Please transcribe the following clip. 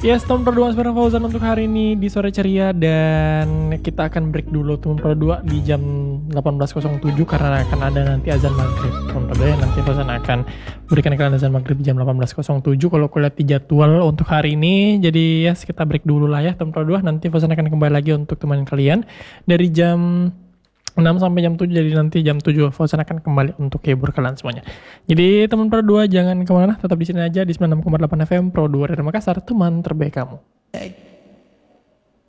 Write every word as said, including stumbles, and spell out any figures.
Yes, teman Pro dua bareng Fauzan untuk hari ini di sore ceria, dan kita akan break dulu teman Pro dua di jam delapan belas nol tujuh karena akan ada nanti azan maghrib. Teman Pro dua ya, nanti Fauzan akan berikan kalian azan maghrib di jam delapan belas nol tujuh kalau kulihat di jadwal untuk hari ini. Jadi yes, kita break dulu lah ya teman Pro dua. Nanti Fauzan akan kembali lagi untuk teman kalian dari jam enam sampai jam tujuh, jadi nanti jam tujuh Fauzan akan kembali untuk hibur kalian semuanya. Jadi teman Pro dua jangan kemana, tetap di sini aja di sembilan puluh enam koma delapan F M Pro dua dari Makassar, teman terbaik kamu.